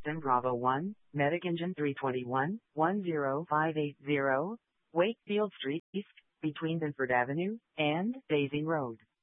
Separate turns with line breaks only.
Boston Bravo 1, Medic Engine 321, 10580, Wakefield Street East, between Binford Avenue and Daisy Road.